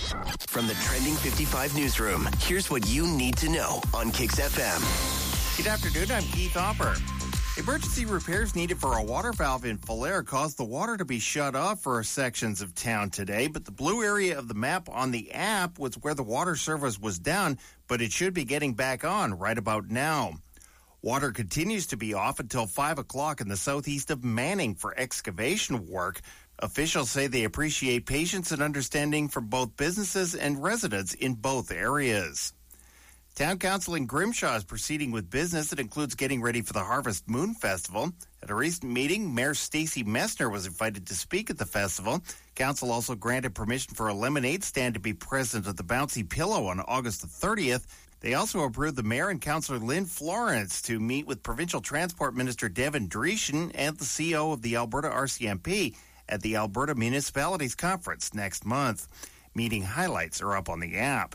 From the Trending 55 newsroom, here's what you need to know on Kix FM. Good afternoon, I'm Keith Hopper. Emergency repairs needed for a water valve in Falher caused the water to be shut off for sections of town today, but the blue area of the map on the app was where the water service was down, but it should be getting back on right about now. Water continues to be off until 5 o'clock in the southeast of Manning for excavation work. Officials say they appreciate patience and understanding from both businesses and residents in both areas. Town Council in Grimshaw is proceeding with business that includes getting ready for the Harvest Moon Festival. At a recent meeting, Mayor Stacey Messner was invited to speak at the festival. Council also granted permission for a lemonade stand to be present at the Bouncy Pillow on August the 30th. They also approved the mayor and Councillor Lynn Florence to meet with Provincial Transport Minister Devin Dreeshen and the CEO of the Alberta RCMP at the Alberta Municipalities Conference next month. Meeting highlights are up on the app.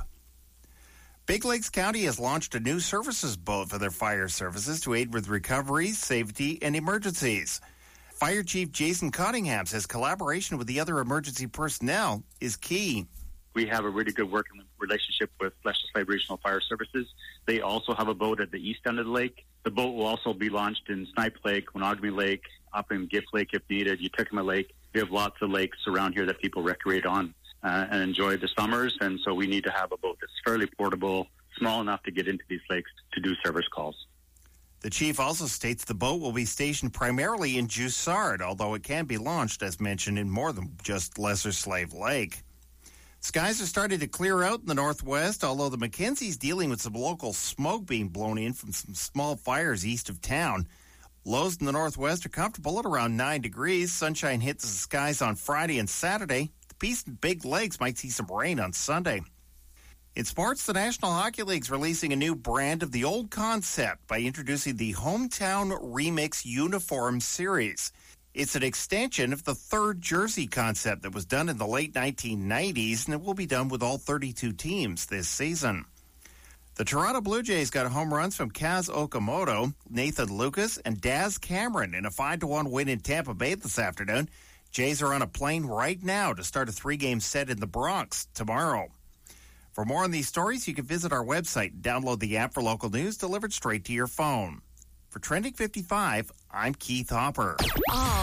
Big Lakes County has launched a new services boat for their fire services to aid with recovery, safety, and emergencies. Fire Chief Jason Cottingham says collaboration with the other emergency personnel is key. We have a really good working relationship with Leicester Regional Fire Services. They also have a boat at the east end of the lake. The boat will also be launched in Snipe Lake, Monogamy Lake, up in Gift Lake if needed, Uticuma Lake. We have lots of lakes around here that people recreate on and enjoy the summers, and so we need to have a boat that's fairly portable, small enough to get into these lakes to do service calls. The chief also states the boat will be stationed primarily in Joussard, although it can be launched, as mentioned, in more than just Lesser Slave Lake. Skies are starting to clear out in the northwest, although the Mackenzie's dealing with some local smoke being blown in from some small fires east of town. Lows in the northwest are comfortable at around 9 degrees. Sunshine hits the skies on Friday and Saturday. The Peace and Big Lakes might see some rain on Sunday. In sports, the National Hockey League's releasing a new brand of the old concept by introducing the Hometown Remix Uniform Series. It's an extension of the third jersey concept that was done in the late 1990s, and it will be done with all 32 teams this season. The Toronto Blue Jays got home runs from Kaz Okamoto, Nathan Lucas, and Daz Cameron in a 5-1 win in Tampa Bay this afternoon. Jays are on a plane right now to start a 3-game set in the Bronx tomorrow. For more on these stories, you can visit our website and download the app for local news delivered straight to your phone. For Trending 55, I'm Keith Hopper.